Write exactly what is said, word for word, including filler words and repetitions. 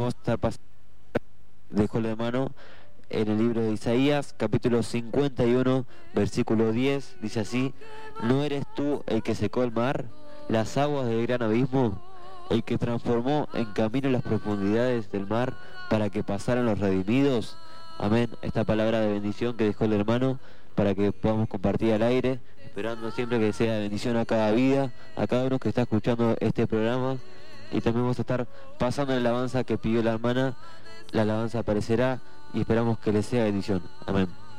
vamos a estar pasando, dejó la mano en el libro de Isaías, capítulo cincuenta y uno, versículo diez, dice así: ¿No eres tú el que secó el mar, las aguas del gran abismo, el que transformó en camino las profundidades del mar para que pasaran los redimidos? Amén. Esta palabra de bendición que dejó el hermano para que podamos compartir al aire, esperando siempre que sea de bendición a cada vida, a cada uno que está escuchando este programa. Y también vamos a estar pasando la alabanza que pidió la hermana. La alabanza aparecerá y esperamos que les sea bendición. Amén.